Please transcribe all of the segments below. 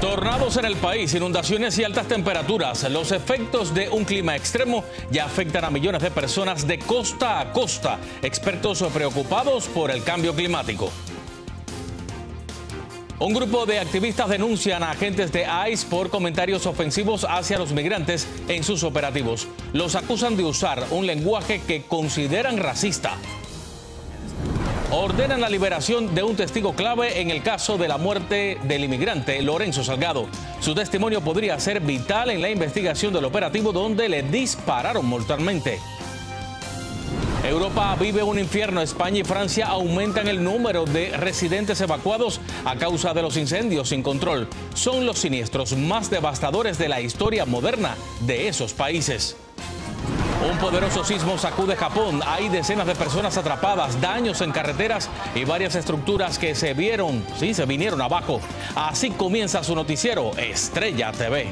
Tornados en el país, inundaciones y altas temperaturas. Los efectos de un clima extremo ya afectan a millones de personas de costa a costa. Expertos preocupados por el cambio climático. Un grupo de activistas denuncian a agentes de ICE por comentarios ofensivos hacia los migrantes en sus operativos. Los acusan de usar un lenguaje que consideran racista. Ordenan la liberación de un testigo clave en el caso de la muerte del inmigrante Lorenzo Salgado. Su testimonio podría ser vital en la investigación del operativo donde le dispararon mortalmente. Europa vive un infierno. España y Francia aumentan el número de residentes evacuados a causa de los incendios sin control. Son los siniestros más devastadores de la historia moderna de esos países. Un poderoso sismo sacude Japón. Hay decenas de personas atrapadas, daños en carreteras y varias estructuras que se vinieron abajo. Así comienza su noticiero Estrella TV.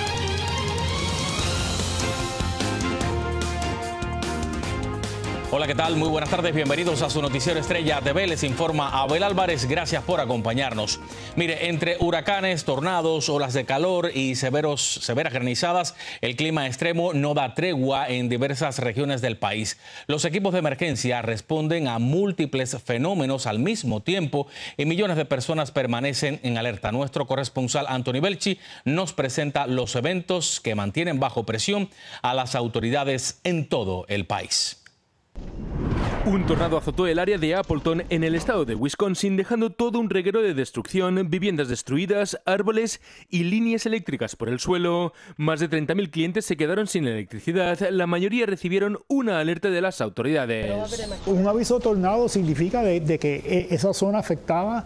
Hola, ¿qué tal? Muy buenas tardes, bienvenidos a su noticiero Estrella TV. Les informa Abel Álvarez, gracias por acompañarnos. Mire, entre huracanes, tornados, olas de calor y severas granizadas, el clima extremo no da tregua en diversas regiones del país. Los equipos de emergencia responden a múltiples fenómenos al mismo tiempo y millones de personas permanecen en alerta. Nuestro corresponsal Anthony Belchi nos presenta los eventos que mantienen bajo presión a las autoridades en todo el país. Un tornado azotó el área de Appleton en el estado de Wisconsin, dejando todo un reguero de destrucción, viviendas destruidas, árboles y líneas eléctricas por el suelo. Más de 30.000 clientes se quedaron sin electricidad. La mayoría recibieron una alerta de las autoridades. Un aviso de tornado significa de que esa zona afectada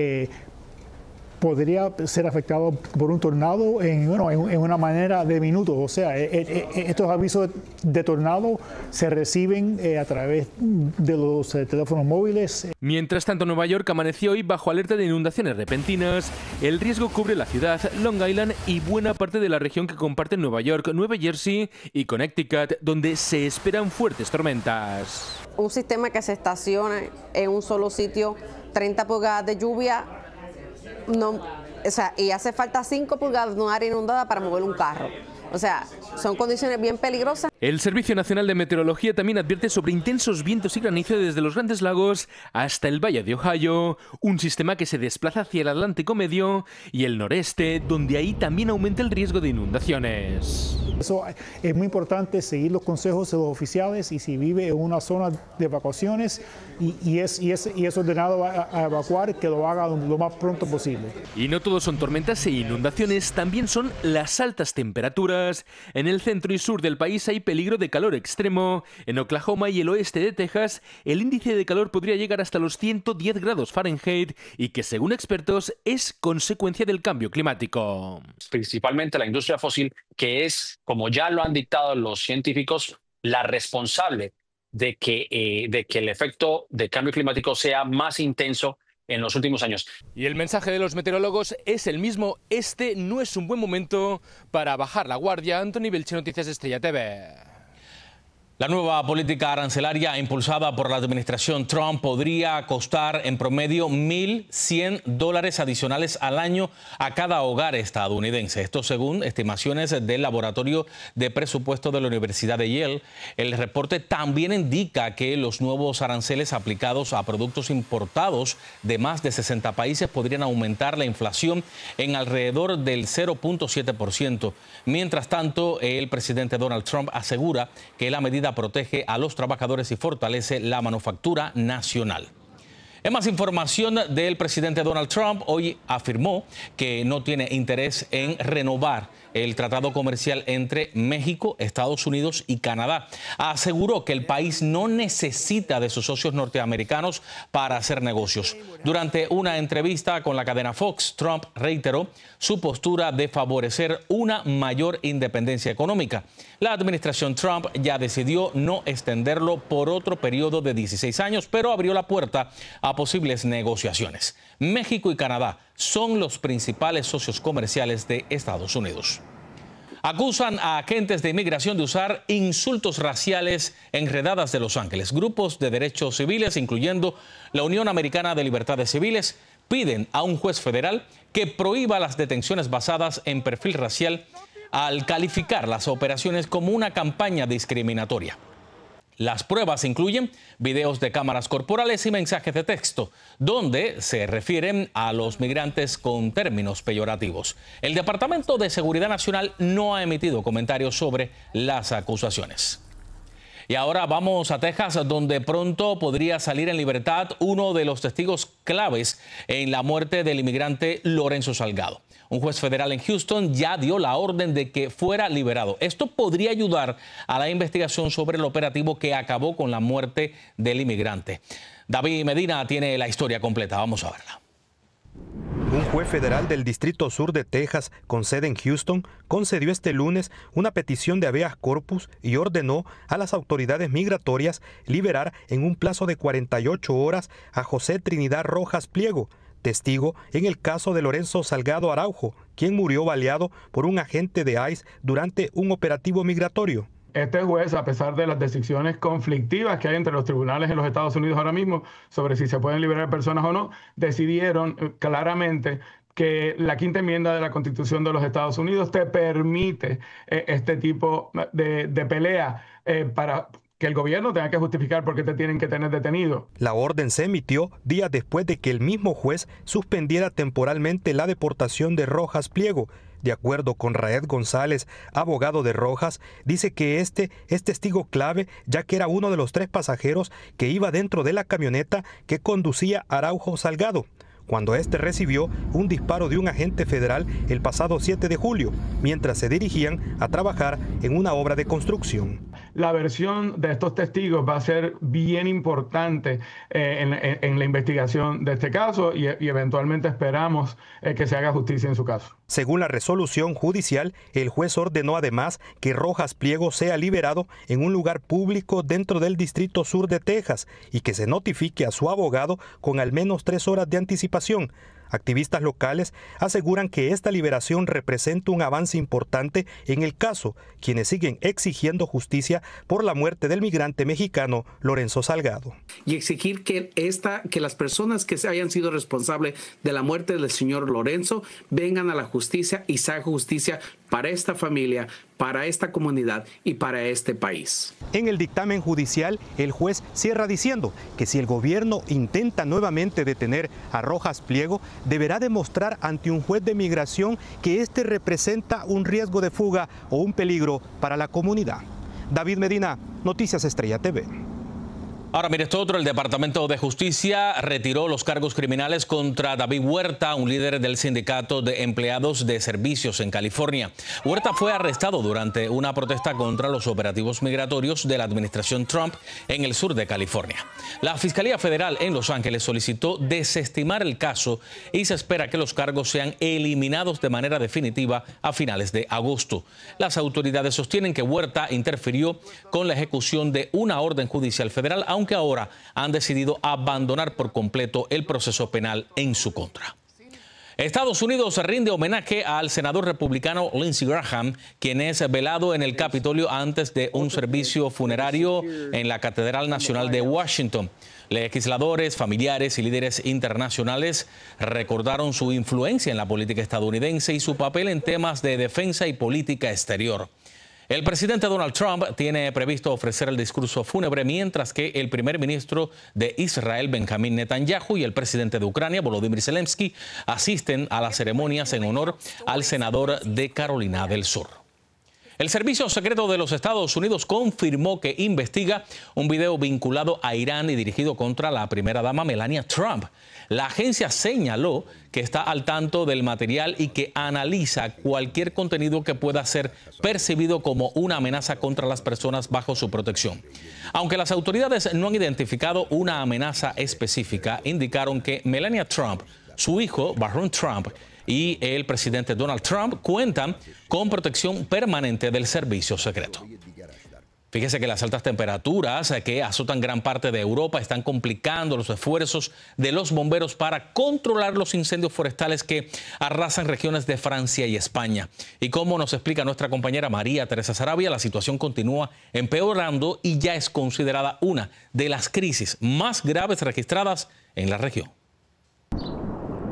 podría ser afectado por un tornado en una manera de minutos. O sea, estos avisos de tornado se reciben a través de los teléfonos móviles. Mientras tanto, Nueva York amaneció hoy bajo alerta de inundaciones repentinas. El riesgo cubre la ciudad, Long Island y buena parte de la región que comparten Nueva York, Nueva Jersey y Connecticut, donde se esperan fuertes tormentas. Un sistema que se estaciona en un solo sitio, 30 pulgadas de lluvia, y hace falta 5 pulgadas de un área inundada para mover un carro. O sea, son condiciones bien peligrosas. El Servicio Nacional de Meteorología también advierte sobre intensos vientos y granizo desde los Grandes Lagos hasta el Valle de Ohio, un sistema que se desplaza hacia el Atlántico Medio y el noreste, donde ahí también aumenta el riesgo de inundaciones. Eso es muy importante, seguir los consejos de los oficiales, y si vive en una zona de evacuaciones y es ordenado a evacuar, que lo haga lo más pronto posible. Y no todo son tormentas e inundaciones, también son las altas temperaturas. En el centro y sur del país hay peligro de calor extremo. En Oklahoma y el oeste de Texas, el índice de calor podría llegar hasta los 110 grados Fahrenheit y que, según expertos, es consecuencia del cambio climático. Principalmente la industria fósil, que es, como ya lo han dictado los científicos, la responsable de que el efecto del cambio climático sea más intenso en los últimos años. Y el mensaje de los meteorólogos es el mismo: este no es un buen momento para bajar la guardia. Anthony Belchi, Noticias Estrella TV. La nueva política arancelaria impulsada por la administración Trump podría costar en promedio $1.100 adicionales al año a cada hogar estadounidense. Esto según estimaciones del Laboratorio de Presupuesto de la Universidad de Yale. El reporte también indica que los nuevos aranceles aplicados a productos importados de más de 60 países podrían aumentar la inflación en alrededor del 0.7%. Mientras tanto, el presidente Donald Trump asegura que la medida protege a los trabajadores y fortalece la manufactura nacional. En más información del presidente Donald Trump, hoy afirmó que no tiene interés en renovar el tratado comercial entre México, Estados Unidos y Canadá. Aseguró que el país no necesita de sus socios norteamericanos para hacer negocios. Durante una entrevista con la cadena Fox, Trump reiteró su postura de favorecer una mayor independencia económica. La administración Trump ya decidió no extenderlo por otro periodo de 16 años, pero abrió la puerta a posibles negociaciones. México y Canadá son los principales socios comerciales de Estados Unidos. Acusan a agentes de inmigración de usar insultos raciales en redadas de Los Ángeles. Grupos de derechos civiles, incluyendo la Unión Americana de Libertades Civiles, piden a un juez federal que prohíba las detenciones basadas en perfil racial al calificar las operaciones como una campaña discriminatoria. Las pruebas incluyen videos de cámaras corporales y mensajes de texto, donde se refieren a los migrantes con términos peyorativos. El Departamento de Seguridad Nacional no ha emitido comentarios sobre las acusaciones. Y ahora vamos a Texas, donde pronto podría salir en libertad uno de los testigos claves en la muerte del inmigrante Lorenzo Salgado. Un juez federal en Houston ya dio la orden de que fuera liberado. Esto podría ayudar a la investigación sobre el operativo que acabó con la muerte del inmigrante. David Medina tiene la historia completa. Vamos a verla. Un juez federal del Distrito Sur de Texas, con sede en Houston, concedió este lunes una petición de habeas corpus y ordenó a las autoridades migratorias liberar en un plazo de 48 horas a José Trinidad Rojas Pliego, testigo en el caso de Lorenzo Salgado Araujo, quien murió baleado por un agente de ICE durante un operativo migratorio. Este juez, a pesar de las decisiones conflictivas que hay entre los tribunales en los Estados Unidos ahora mismo sobre si se pueden liberar personas o no, decidieron claramente que la quinta enmienda de la Constitución de los Estados Unidos te permite este tipo de pelea para que el gobierno tenga que justificar por qué te tienen que tener detenido. La orden se emitió días después de que el mismo juez suspendiera temporalmente la deportación de Rojas Pliego. De acuerdo con Raed González, abogado de Rojas, dice que este es testigo clave ya que era uno de los 3 pasajeros que iba dentro de la camioneta que conducía Araujo Salgado, cuando este recibió un disparo de un agente federal el pasado 7 de julio, mientras se dirigían a trabajar en una obra de construcción. La versión de estos testigos va a ser bien importante en la investigación de este caso y eventualmente esperamos que se haga justicia en su caso. Según la resolución judicial, el juez ordenó además que Rojas Pliego sea liberado en un lugar público dentro del Distrito Sur de Texas y que se notifique a su abogado con al menos 3 horas de anticipación. Activistas locales aseguran que esta liberación representa un avance importante en el caso, quienes siguen exigiendo justicia por la muerte del migrante mexicano Lorenzo Salgado. Y exigir que las personas que se hayan sido responsables de la muerte del señor Lorenzo vengan a la justicia y se haga justicia para esta familia, para esta comunidad y para este país. En el dictamen judicial, el juez cierra diciendo que si el gobierno intenta nuevamente detener a Rojas Pliego, deberá demostrar ante un juez de migración que este representa un riesgo de fuga o un peligro para la comunidad. David Medina, Noticias Estrella TV. Ahora mire esto otro, el Departamento de Justicia retiró los cargos criminales contra David Huerta, un líder del sindicato de empleados de servicios en California. Huerta fue arrestado durante una protesta contra los operativos migratorios de la administración Trump en el sur de California. La Fiscalía Federal en Los Ángeles solicitó desestimar el caso y se espera que los cargos sean eliminados de manera definitiva a finales de agosto. Las autoridades sostienen que Huerta interfirió con la ejecución de una orden judicial federal, aunque ahora han decidido abandonar por completo el proceso penal en su contra. Estados Unidos rinde homenaje al senador republicano Lindsey Graham, quien es velado en el Capitolio antes de un servicio funerario en la Catedral Nacional de Washington. Legisladores, familiares y líderes internacionales recordaron su influencia en la política estadounidense y su papel en temas de defensa y política exterior. El presidente Donald Trump tiene previsto ofrecer el discurso fúnebre, mientras que el primer ministro de Israel, Benjamín Netanyahu, y el presidente de Ucrania, Volodymyr Zelensky, asisten a las ceremonias en honor al senador de Carolina del Sur. El Servicio Secreto de los Estados Unidos confirmó que investiga un video vinculado a Irán y dirigido contra la primera dama Melania Trump. La agencia señaló que está al tanto del material y que analiza cualquier contenido que pueda ser percibido como una amenaza contra las personas bajo su protección. Aunque las autoridades no han identificado una amenaza específica, indicaron que Melania Trump, su hijo Barron Trump y el presidente Donald Trump cuentan con protección permanente del servicio secreto. Fíjese que las altas temperaturas que azotan gran parte de Europa están complicando los esfuerzos de los bomberos para controlar los incendios forestales que arrasan regiones de Francia y España. Y como nos explica nuestra compañera María Teresa Sarabia, la situación continúa empeorando y ya es considerada una de las crisis más graves registradas en la región.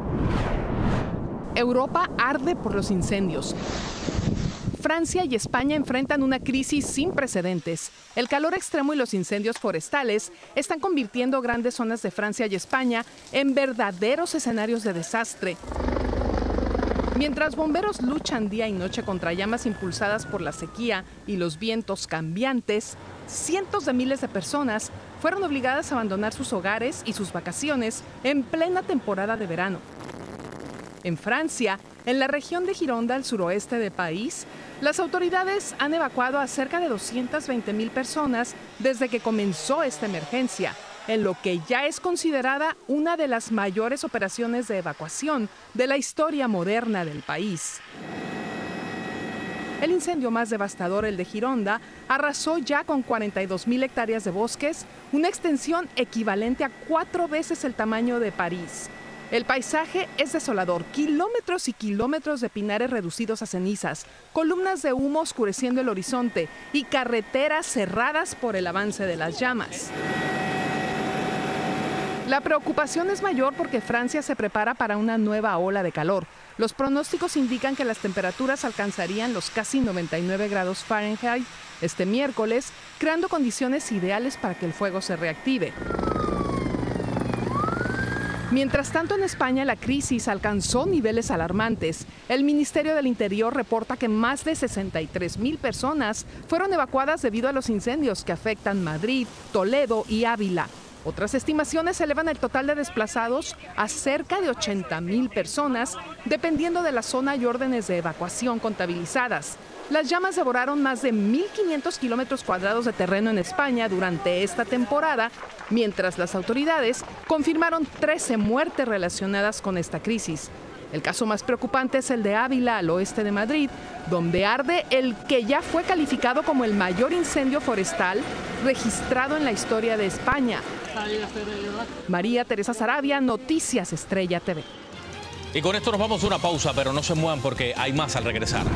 Europa arde por los incendios. Francia y España enfrentan una crisis sin precedentes. El calor extremo y los incendios forestales están convirtiendo grandes zonas de Francia y España en verdaderos escenarios de desastre. Mientras bomberos luchan día y noche contra llamas impulsadas por la sequía y los vientos cambiantes, cientos de miles de personas fueron obligadas a abandonar sus hogares y sus vacaciones en plena temporada de verano. En Francia, en la región de Gironda, al suroeste del país, las autoridades han evacuado a cerca de 220,000 personas desde que comenzó esta emergencia, en lo que ya es considerada una de las mayores operaciones de evacuación de la historia moderna del país. El incendio más devastador, el de Gironda, arrasó ya con 42,000 hectáreas de bosques, una extensión equivalente a 4 veces el tamaño de París. El paisaje es desolador, kilómetros y kilómetros de pinares reducidos a cenizas, columnas de humo oscureciendo el horizonte y carreteras cerradas por el avance de las llamas. La preocupación es mayor porque Francia se prepara para una nueva ola de calor. Los pronósticos indican que las temperaturas alcanzarían los casi 99 grados Fahrenheit este miércoles, creando condiciones ideales para que el fuego se reactive. Mientras tanto, en España la crisis alcanzó niveles alarmantes. El Ministerio del Interior reporta que más de 63,000 personas fueron evacuadas debido a los incendios que afectan Madrid, Toledo y Ávila. Otras estimaciones elevan el total de desplazados a cerca de 80,000 personas, dependiendo de la zona y órdenes de evacuación contabilizadas. Las llamas devoraron más de 1.500 kilómetros cuadrados de terreno en España durante esta temporada, mientras las autoridades confirmaron 13 muertes relacionadas con esta crisis. El caso más preocupante es el de Ávila, al oeste de Madrid, donde arde el que ya fue calificado como el mayor incendio forestal registrado en la historia de España. María Teresa Sarabia, Noticias Estrella TV. Y con esto nos vamos a una pausa, pero no se muevan porque hay más al regresar.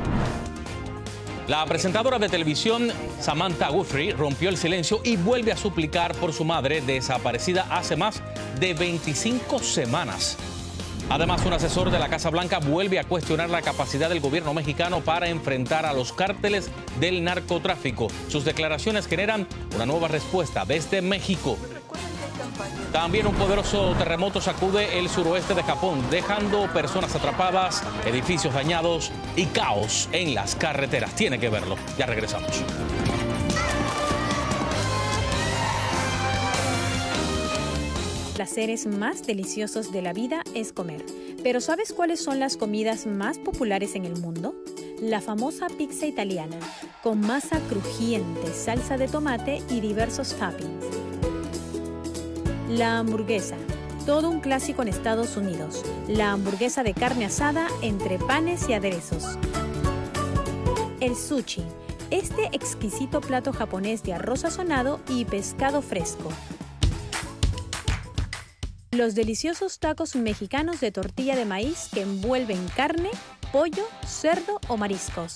La presentadora de televisión Samantha Guthrie rompió el silencio y vuelve a suplicar por su madre, desaparecida hace más de 25 semanas. Además, un asesor de la Casa Blanca vuelve a cuestionar la capacidad del gobierno mexicano para enfrentar a los cárteles del narcotráfico. Sus declaraciones generan una nueva respuesta desde México. También un poderoso terremoto sacude el suroeste de Japón, dejando personas atrapadas, edificios dañados y caos en las carreteras. Tiene que verlo. Ya regresamos. Placeres más deliciosos de la vida es comer. Pero ¿sabes cuáles son las comidas más populares en el mundo? La famosa pizza italiana, con masa crujiente, salsa de tomate y diversos toppings. La hamburguesa, todo un clásico en Estados Unidos. La hamburguesa de carne asada entre panes y aderezos. El sushi, este exquisito plato japonés de arroz sazonado y pescado fresco. Los deliciosos tacos mexicanos de tortilla de maíz que envuelven carne, pollo, cerdo o mariscos.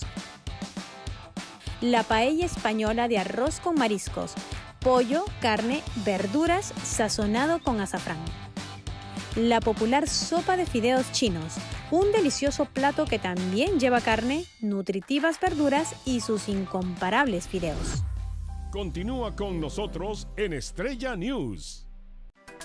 La paella española de arroz con mariscos, pollo, carne, verduras, sazonado con azafrán. La popular sopa de fideos chinos, un delicioso plato que también lleva carne, nutritivas verduras y sus incomparables fideos. Continúa con nosotros en Estrella News.